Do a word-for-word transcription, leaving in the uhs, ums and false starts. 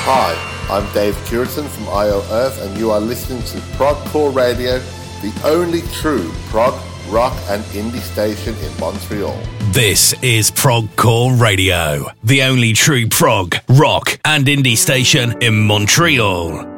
Hi, I'm Dave Curtin from I O Earth, and you are listening to Progcore Radio, the only true prog, rock and indie station in Montreal. This is Progcore Radio, the only true prog, rock and indie station in Montreal.